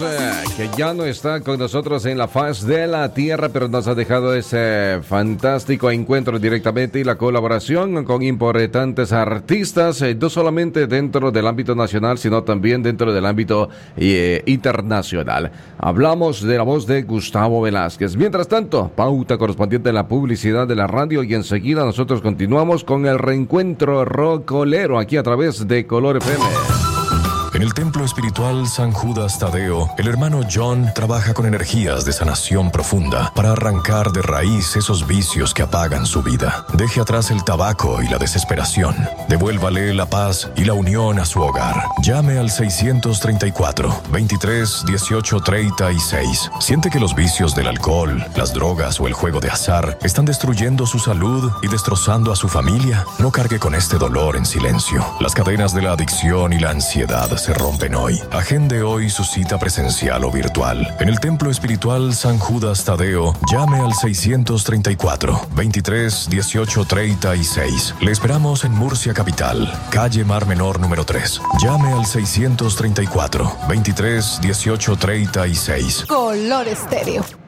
Que ya no está con nosotros en la faz de la tierra, pero nos ha dejado ese fantástico encuentro directamente y la colaboración con importantes artistas, no solamente dentro del ámbito nacional, sino también dentro del ámbito internacional. Hablamos de la voz de Gustavo Velázquez. Mientras tanto, pauta correspondiente a la publicidad de la radio y enseguida nosotros continuamos con el reencuentro rocolero aquí a través de Color FM. En el templo espiritual San Judas Tadeo, el hermano John trabaja con energías de sanación profunda para arrancar de raíz esos vicios que apagan su vida. Deje atrás el tabaco y la desesperación. Devuélvale la paz y la unión a su hogar. Llame al 634-23-18-36. ¿Siente que los vicios del alcohol, las drogas o el juego de azar están destruyendo su salud y destrozando a su familia? No cargue con este dolor en silencio. Las cadenas de la adicción y la ansiedad se rompen hoy. Agende hoy su cita presencial o virtual. En el templo espiritual San Judas Tadeo, llame al 634-23-18-36. Le esperamos en Murcia Capital, calle Mar Menor número 3. Llame al 634-23-18-36. Color Estéreo.